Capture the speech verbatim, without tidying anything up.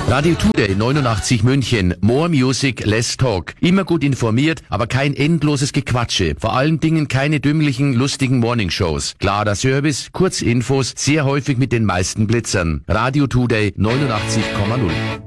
Radio Today neunundachtzig München. More Music, less talk. Immer gut informiert, aber kein endloses Gequatsche. Vor allen Dingen keine dümmlichen, lustigen Morningshows. Klarer Service, Kurzinfos, sehr häufig mit den meisten Blitzern. Radio Today neunundachtzig Komma null.